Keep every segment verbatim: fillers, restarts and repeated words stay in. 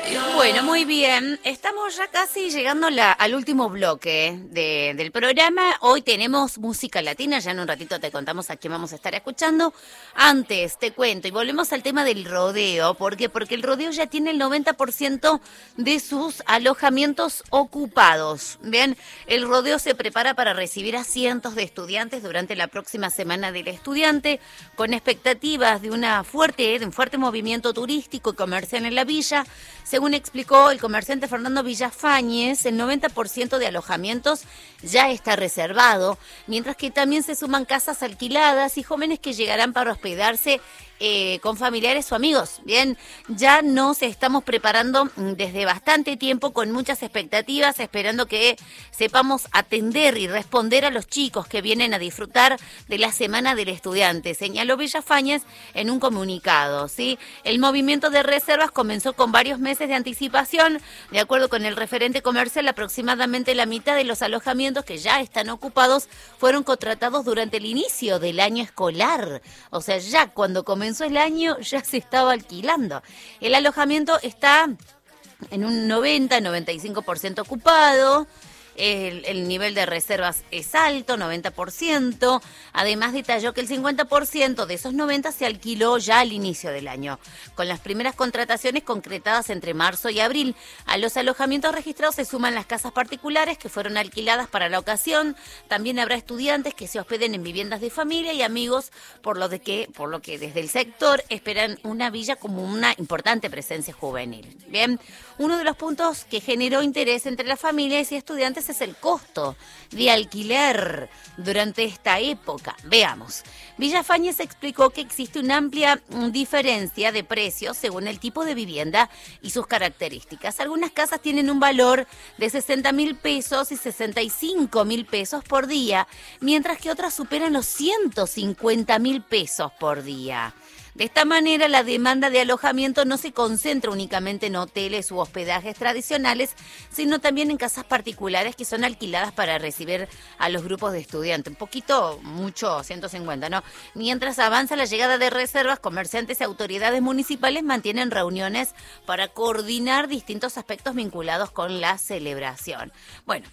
Bueno, muy bien. Estamos ya casi llegando la- al último bloque de- del programa. Hoy tenemos música latina. Ya en un ratito te contamos a quién vamos a estar escuchando. Antes te cuento y volvemos al tema del rodeo. ¿Por qué? Porque el rodeo ya tiene el noventa por ciento de sus alojamientos ocupados. Bien, el rodeo se prepara para recibir a cientos de estudiantes durante la próxima semana del estudiante, con expectativas de una fuerte, de un fuerte movimiento turístico y comercial en la villa. Según explicó el comerciante Fernando Villafañez, el noventa por ciento de alojamientos ya está reservado, mientras que también se suman casas alquiladas y jóvenes que llegarán para hospedarse eh, con familiares o amigos. Bien, ya nos estamos preparando desde bastante tiempo con muchas expectativas, esperando que sepamos atender y responder a los chicos que vienen a disfrutar de la Semana del Estudiante, señaló Villafañez en un comunicado. ¿Sí? El movimiento de reservas comenzó con varios meses de anticipación. De acuerdo con el referente comercial, aproximadamente la mitad de los alojamientos que ya están ocupados fueron contratados durante el inicio del año escolar. O sea, ya cuando comenzó el año ya se estaba alquilando. El alojamiento está en un noventa, noventa y cinco por ciento ocupado. El, el nivel de reservas es alto, noventa por ciento. Además, detalló que el cincuenta por ciento de esos noventa se alquiló ya al inicio del año, con las primeras contrataciones concretadas entre marzo y abril. A los alojamientos registrados se suman las casas particulares que fueron alquiladas para la ocasión. También habrá estudiantes que se hospeden en viviendas de familia y amigos, por lo de que, por lo que desde el sector esperan una villa como una importante presencia juvenil. Bien, uno de los puntos que generó interés entre las familias y estudiantes es el costo de alquiler durante esta época. Veamos. Villafañez explicó que existe una amplia diferencia de precios según el tipo de vivienda y sus características. Algunas casas tienen un valor de sesenta mil pesos y sesenta y cinco mil pesos por día, mientras que otras superan los ciento cincuenta mil pesos por día. De esta manera, la demanda de alojamiento no se concentra únicamente en hoteles u hospedajes tradicionales, sino también en casas particulares que son alquiladas para recibir a los grupos de estudiantes. Un poquito, mucho, ciento cincuenta, ¿no? Mientras avanza la llegada de reservas, comerciantes y autoridades municipales mantienen reuniones para coordinar distintos aspectos vinculados con la celebración. Bueno,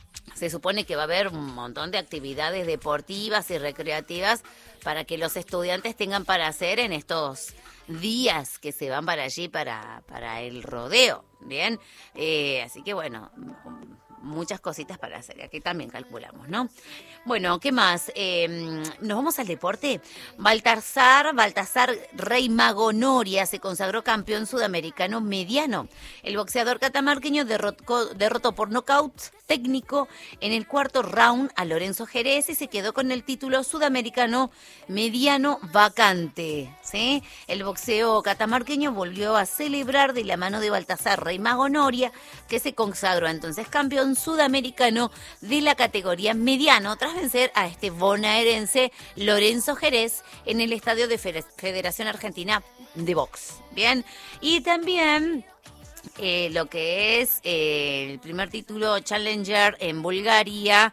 se supone que va a haber un montón de actividades deportivas y recreativas para que los estudiantes tengan para hacer en estos días que se van para allí para, para el rodeo. Bien, eh, así que bueno, muchas cositas para hacer. Aquí también calculamos, ¿no? Bueno, ¿qué más? Eh, Nos vamos al deporte. Baltasar, Baltasar Rey Mago Noria se consagró campeón sudamericano mediano. El boxeador catamarqueño derrotó, derrotó por nocaut técnico en el cuarto round a Lorenzo Jerez y se quedó con el título sudamericano mediano vacante. ¿Sí? El boxeo catamarqueño volvió a celebrar de la mano de Baltasar Rey Mago Noria, que se consagró entonces campeón sudamericano de la categoría mediano tras vencer a este bonaerense Lorenzo Jerez en el estadio de Federación Argentina de Box. Bien, y también eh, lo que es eh, el primer título Challenger en Bulgaria.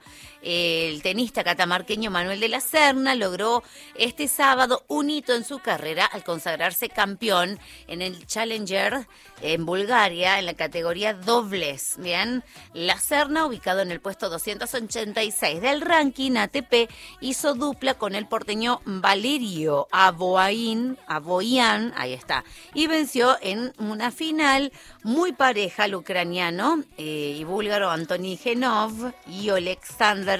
El tenista catamarqueño Manuel de la Serna logró este sábado un hito en su carrera al consagrarse campeón en el Challenger en Bulgaria en la categoría dobles. Bien, la Serna, ubicado en el puesto doscientos ochenta y seis del ranking A T P, hizo dupla con el porteño Valerio Aboian, Aboian, ahí está, y venció en una final muy pareja al ucraniano eh, y búlgaro Antoni Genov y Alexander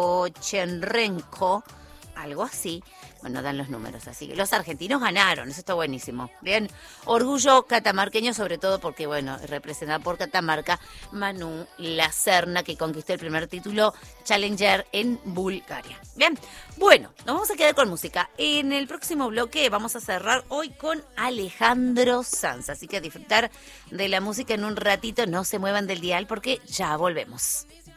Ochenrenko, algo así. Bueno, dan los números, así que los argentinos ganaron, eso está buenísimo. Bien, orgullo catamarqueño, sobre todo porque, bueno, representada por Catamarca, Manu La Serna, que conquistó el primer título Challenger en Bulgaria. Bien, bueno, nos vamos a quedar con música. En el próximo bloque vamos a cerrar hoy con Alejandro Sanz, así que a disfrutar de la música en un ratito, no se muevan del dial porque ya volvemos.